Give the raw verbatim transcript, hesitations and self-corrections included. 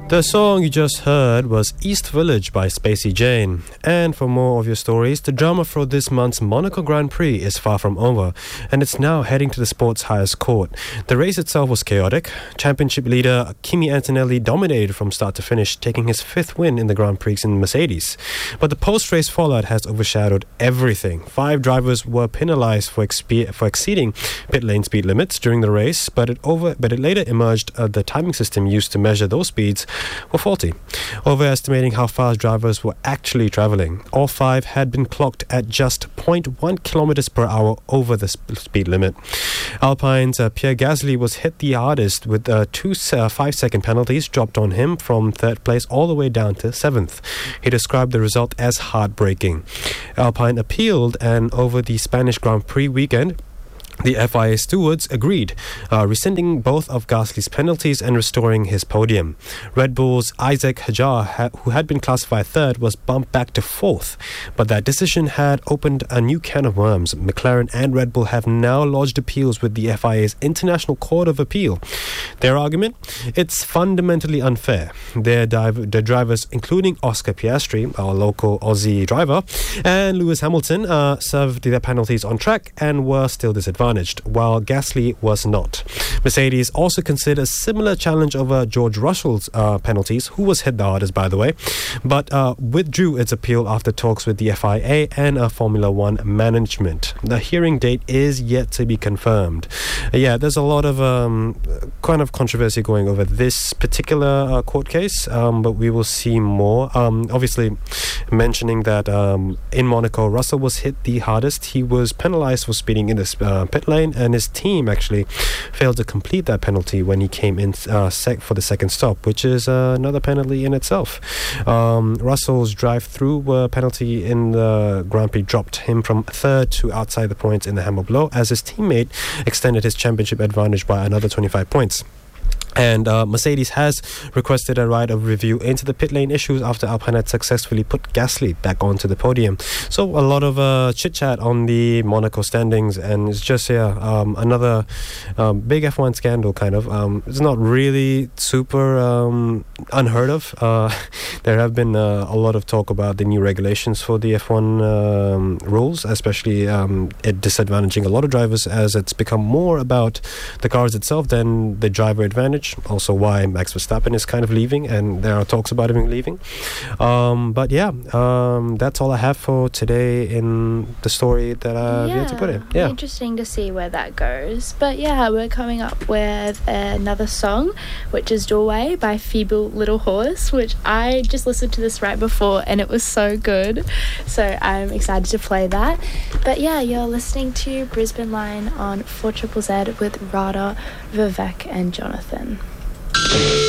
The song you just heard was East Village by Spacey Jane. And for more of your stories, the drama for this month's Monaco Grand Prix is far from over, and it's now heading to the sport's highest court. The race itself was chaotic. Championship leader Kimi Antonelli dominated from start to finish, taking his fifth win in the Grand Prix in Mercedes. But the post-race fallout has overshadowed everything. Five drivers were penalised for, expe- for exceeding pit lane speed limits during the race, but it, over- but it later emerged uh, the timing system used to measure those speeds were faulty, overestimating how fast drivers were actually travelling. All five had been clocked at just zero point one kilometres per hour over the sp- speed limit. Alpine's uh, Pierre Gasly was hit the hardest with uh, two uh, five-second penalties dropped on him from third place all the way down to seventh. He described the result as heartbreaking. Alpine appealed, and over the Spanish Grand Prix weekend, the F I A stewards agreed, uh, rescinding both of Gasly's penalties and restoring his podium. Red Bull's Isaac Hadjar, ha- who had been classified third, was bumped back to fourth, but that decision had opened a new can of worms. McLaren and Red Bull have now lodged appeals with the F I A's International Court of Appeal. Their argument? It's fundamentally unfair. Their, div- their drivers, including Oscar Piastri, our local Aussie driver, and Lewis Hamilton, uh, served their penalties on track and were still disadvantaged, while Gasly was not. Mercedes also considered a similar challenge over George Russell's uh, penalties, who was hit the hardest, by the way, but uh, withdrew its appeal after talks with the F I A and uh, Formula One management. The hearing date is yet to be confirmed. Uh, yeah, there's a lot of um, kind of controversy going over this particular uh, court case, um, but we will see more. Um, obviously, mentioning that um, in Monaco, Russell was hit the hardest. He was penalised for speeding in the uh, pit lane, and his team actually failed to complete that penalty when he came in uh, sec- for the second stop, which is uh, another penalty in itself. Um, Russell's drive-through uh, penalty in the Grand Prix dropped him from third to outside the points in the hammer blow, as his teammate extended his championship advantage by another twenty-five points. And uh, Mercedes has requested a right of review into the pit lane issues after Alpine had successfully put Gasly back onto the podium. So a lot of uh, chit-chat on the Monaco standings, and it's just yeah, um, another um, big F one scandal, kind of. Um, it's not really super um, unheard of. Uh, there have been uh, a lot of talk about the new regulations for the F one um, rules, especially um, it disadvantaging a lot of drivers, as it's become more about the cars itself than the driver advantage. Also why Max Verstappen is kind of leaving, and there are talks about him leaving. Um, but yeah, um, that's all I have for today in the story that I've yeah, yet to put in. Yeah, interesting to see where that goes. But yeah, we're coming up with another song, which is Doorway by Feeble Little Horse, which I just listened to this right before and it was so good. So I'm excited to play that. But yeah, you're listening to Brisbane Line on four Z Z Z with Rada, Vivek and Jonathan.